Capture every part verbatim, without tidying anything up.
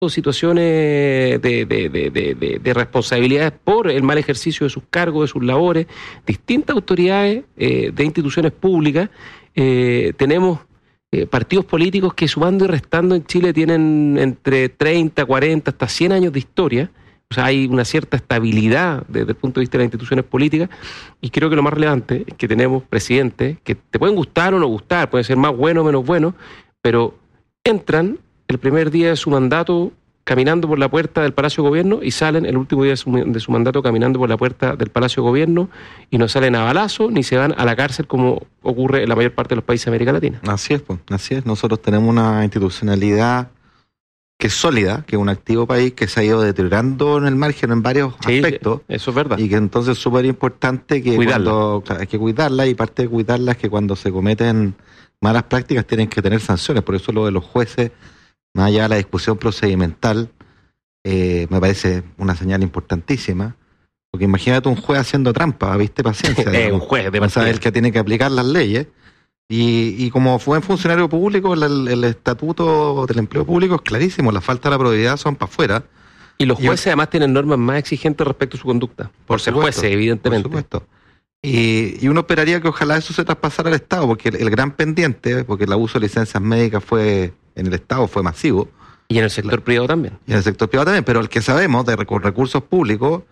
situaciones de, de, de, de, de, de responsabilidades por el mal ejercicio de sus cargos, de sus labores, distintas autoridades eh, de instituciones públicas. Eh, tenemos eh, partidos políticos que sumando y restando en Chile tienen entre treinta, cuarenta, hasta cien años de historia. O sea, hay una cierta estabilidad desde el punto de vista de las instituciones políticas, y creo que lo más relevante es que tenemos presidentes que te pueden gustar o no gustar, pueden ser más buenos o menos buenos, pero entran el primer día de su mandato caminando por la puerta del Palacio de Gobierno y salen el último día de su, de su mandato caminando por la puerta del Palacio de Gobierno, y no salen a balazo ni se van a la cárcel como ocurre en la mayor parte de los países de América Latina. Así es, pues, así es. Nosotros tenemos una institucionalidad que es sólida, que es un activo país que se ha ido deteriorando en el margen en varios sí, aspectos. Eso es verdad. Y que entonces es súper importante que cuidarla. cuando claro, hay que cuidarla, y parte de cuidarla es que cuando se cometen malas prácticas tienen que tener sanciones. Por eso lo de los jueces, más allá de la discusión procedimental, eh, me parece una señal importantísima. Porque imagínate un juez haciendo trampa, ¿viste? Paciencia. Es un juez de o sea, el que tiene que aplicar las leyes. Y, y como buen funcionario público, el, el estatuto del empleo público es clarísimo, la falta de la probidad son para afuera. Y los jueces y, además tienen normas más exigentes respecto a su conducta, por, por ser supuesto, jueces, evidentemente. Por supuesto. Y, y uno esperaría que ojalá eso se traspasara al Estado, porque el, el gran pendiente, porque el abuso de licencias médicas fue en el Estado fue masivo. Y en el sector la, privado también. Y en el sector privado también, pero el que sabemos de recursos públicos,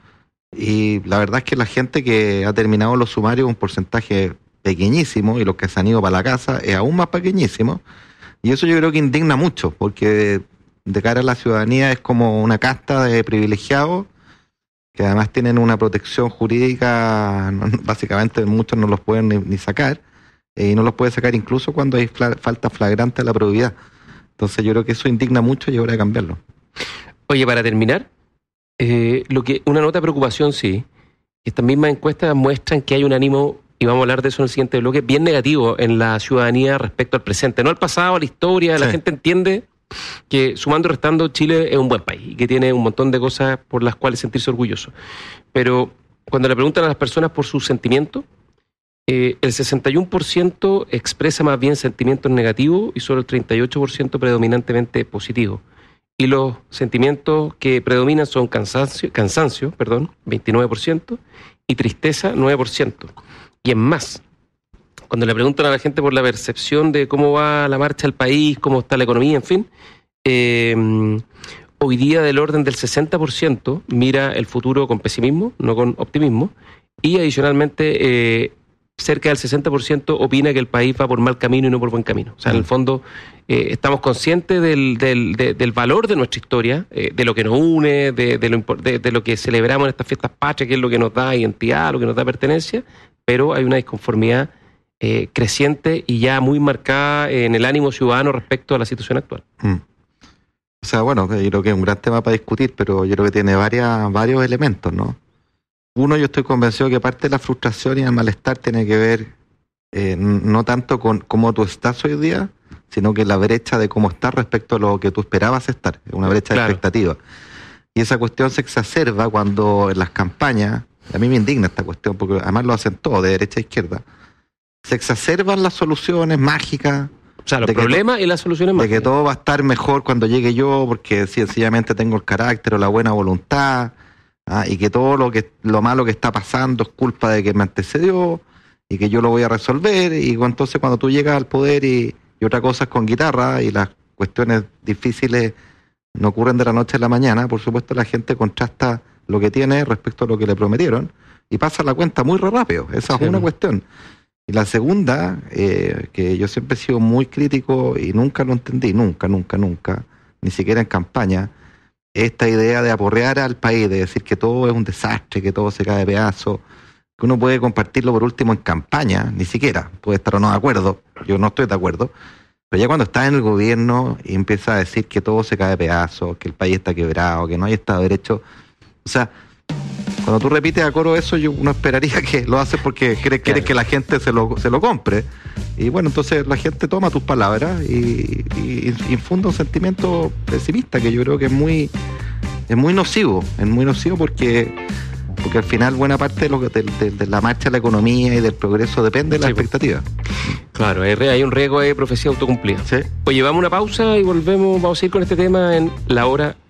y la verdad es que la gente que ha terminado los sumarios, un porcentaje pequeñísimo, y los que se han ido para la casa es aún más pequeñísimo, y eso yo creo que indigna mucho, porque de cara a la ciudadanía es como una casta de privilegiados que además tienen una protección jurídica, básicamente muchos no los pueden ni, ni sacar, eh, y no los puede sacar incluso cuando hay fla, falta flagrante a la probidad. Entonces yo creo que eso indigna mucho y es hora de cambiarlo. Oye, para terminar, eh, lo que una nota de preocupación sí, estas mismas encuestas muestran que hay un ánimo, y vamos a hablar de eso en el siguiente bloque, bien negativo en la ciudadanía respecto al presente, no al pasado, a la historia. Sí. La gente entiende que sumando y restando Chile es un buen país y que tiene un montón de cosas por las cuales sentirse orgulloso. Pero cuando le preguntan a las personas por sus sentimientos, eh, el sesenta y uno por ciento expresa más bien sentimientos negativos y solo el treinta y ocho por ciento predominantemente positivos. Y los sentimientos que predominan son cansancio, cansancio, perdón, veintinueve por ciento, y tristeza, nueve por ciento. Y es más, cuando le preguntan a la gente por la percepción de cómo va la marcha del país, cómo está la economía, en fin, eh, hoy día del orden del sesenta por ciento mira el futuro con pesimismo, no con optimismo, y adicionalmente eh, cerca del sesenta por ciento opina que el país va por mal camino y no por buen camino. O sea, en el fondo eh, estamos conscientes del, del, de, del valor de nuestra historia, eh, de lo que nos une, de, de, lo, de, de lo que celebramos en estas fiestas patrias, que es lo que nos da identidad, lo que nos da pertenencia, pero hay una disconformidad eh, creciente y ya muy marcada en el ánimo ciudadano respecto a la situación actual. Mm. O sea, bueno, yo creo que es un gran tema para discutir, pero yo creo que tiene varias, varios elementos, ¿no? Uno, yo estoy convencido que parte de la frustración y el malestar tiene que ver eh, no tanto con cómo tú estás hoy día, sino que la brecha de cómo estás respecto a lo que tú esperabas estar, una brecha claro. de expectativa. Y esa cuestión se exacerba cuando en las campañas, a mí me indigna esta cuestión, porque además lo hacen todos, de derecha a izquierda, se exacerban las soluciones mágicas. O sea, los problemas y las soluciones mágicas. De que todo va a estar mejor cuando llegue yo, porque sencillamente tengo el carácter o la buena voluntad, ¿ah? Y que todo lo que lo malo que está pasando es culpa de que me antecedió, y que yo lo voy a resolver, y entonces cuando tú llegas al poder y, y otra cosa es con guitarra, y las cuestiones difíciles no ocurren de la noche a la mañana, por supuesto la gente contrasta lo que tiene respecto a lo que le prometieron, y pasa la cuenta muy rápido. Esa sí, es una no. cuestión. Y la segunda, eh, que yo siempre he sido muy crítico y nunca lo entendí, nunca, nunca, nunca, ni siquiera en campaña, esta idea de aporrear al país, de decir que todo es un desastre, que todo se cae de pedazos, que uno puede compartirlo por último en campaña, ni siquiera, puede estar o no de acuerdo, yo no estoy de acuerdo, pero ya cuando estás en el gobierno y empieza a decir que todo se cae de pedazos, que el país está quebrado, que no hay Estado de Derecho, o sea, cuando tú repites a coro eso, yo uno esperaría que lo haces porque crees, claro. que la gente se lo, se lo compre. Y bueno, entonces la gente toma tus palabras y, y, y infunda un sentimiento pesimista que yo creo que es muy, es muy nocivo, es muy nocivo porque, porque al final buena parte de, lo que, de, de, de la marcha de la economía y del progreso depende de la sí, expectativa. Claro, hay, hay un riesgo de profecía autocumplida. Sí. Oye, vamos a una pausa y volvemos, vamos a ir con este tema en La Hora